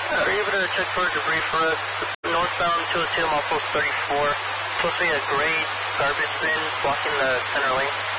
Are you able to check for debris for us? Northbound 202, milepost 34. Supposed to be a gray garbage bin blocking the center lane.